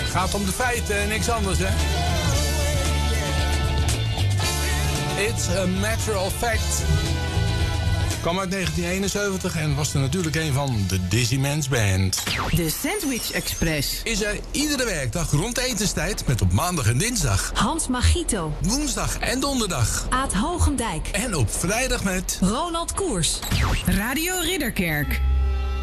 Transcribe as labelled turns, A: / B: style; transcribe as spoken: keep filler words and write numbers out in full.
A: Gaat om de feiten en niks anders, hè? It's a matter of fact. Kwam uit negentien eenenzeventig en was er natuurlijk een van de Dizzy Man's Band.
B: De Sandwich Express
A: Is er iedere werkdag rond etenstijd met op maandag en dinsdag.
B: Hans Magito,
A: Woensdag en donderdag.
B: Aad Hogendijk
A: En op vrijdag met
B: Ronald Koers.
C: Radio Ridderkerk.